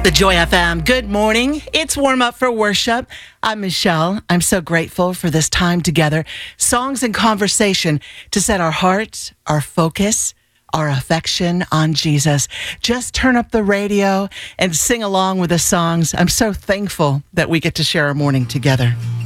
The Joy FM. Good morning. It's warm up for worship. I'm Michelle. I'm so grateful for this time together. Songs and conversation to set our hearts, our focus, our affection on Jesus. Just turn up the radio and sing along with the songs. I'm so thankful that we get to share our morning together.